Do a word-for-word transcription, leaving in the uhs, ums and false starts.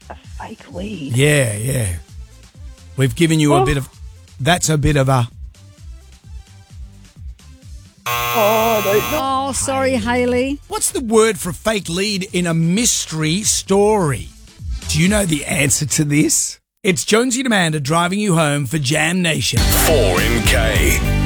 A fake lead. Yeah, yeah. We've given you Oh. a bit of... That's a bit of a... Oh, I don't know. Oh, sorry, Hayley. What's the word for a fake lead in a mystery story? Do you know the answer to this? It's Jonesy and Amanda driving you home for Jam Nation. four M K.